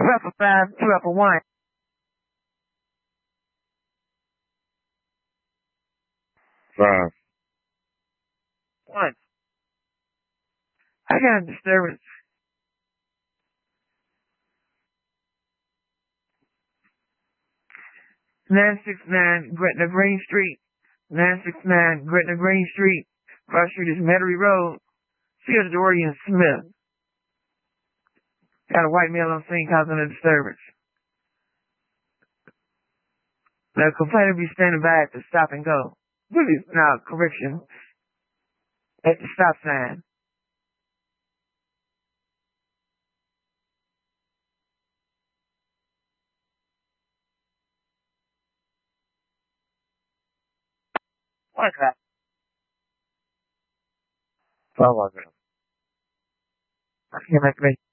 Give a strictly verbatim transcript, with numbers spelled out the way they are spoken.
Two Alpha five, two Alpha one. Five. One. I got a disturbance. nine six nine Gretna Green Street. nine six nine Gretna Green Street. Cross Street is Metairie Road. Fields Dorian Smith. Got a white male on scene causing a disturbance. The complainant will be standing by at the stop and go. Really, no, correction. At the stop sign. What's that? Five like that. I can't make me.